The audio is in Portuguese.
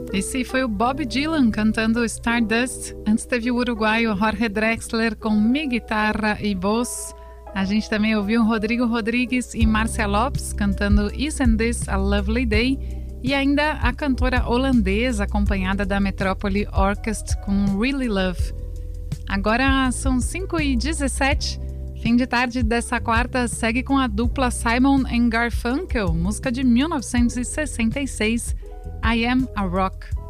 Esse foi o Bob Dylan cantando Stardust. Antes teve o uruguaio Jorge Drexler com Mi Guitarra e Voz. A gente também ouviu Rodrigo Rodrigues e Márcia Lopes cantando Isn't This a Lovely Day? E ainda a cantora holandesa acompanhada da Metrópole Orchestra com Really Love. Agora são 5h17. Fim de tarde dessa quarta segue com a dupla Simon & Garfunkel, música de 1966, I Am a Rock.